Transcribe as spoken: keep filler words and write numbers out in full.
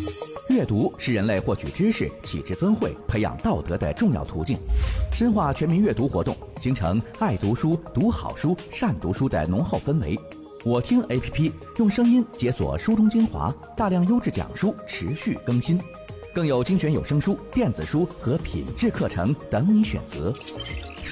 阅读是人类获取知识、启智增慧、培养道德的重要途径。深化全民阅读活动，形成爱读书、读好书、善读书的浓厚氛围。我听 A P P 用声音解锁书中精华，大量优质讲书持续更新，更有精选有声书、电子书和品质课程等你选择。